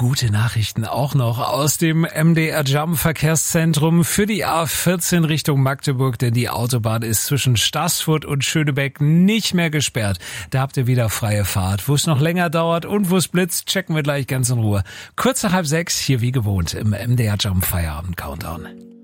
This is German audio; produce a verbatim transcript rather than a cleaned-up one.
gute Nachrichten auch noch aus dem M D R Jump Verkehrszentrum für die A vierzehn Richtung Magdeburg, denn die Autobahn ist zwischen Staßfurt und Schönebeck nicht mehr gesperrt. Da habt ihr wieder freie Fahrt. Wo es noch länger dauert und wo es blitzt, checken wir gleich ganz in Ruhe. Kurz nach halb sechs, hier wie gewohnt im M D R Jump Feierabend Countdown.